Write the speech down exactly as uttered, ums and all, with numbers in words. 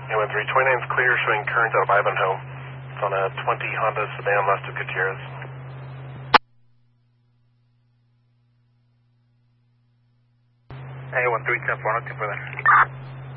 A one three, twenty-nine's clear, showing current out of Ivanhoe. It's on a twenty Honda sedan west of Gutierrez. A one three, ten four, nothing further.